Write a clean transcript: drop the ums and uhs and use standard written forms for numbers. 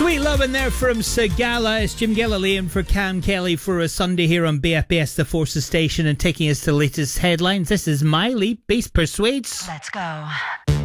Sweet loving there from Sagala. It's Jim Gilliland for Cam Kelly for a Sunday here on BFBS, the Forces Station, and taking us to the latest headlines. This is Miley, Bass Persuades. Let's go.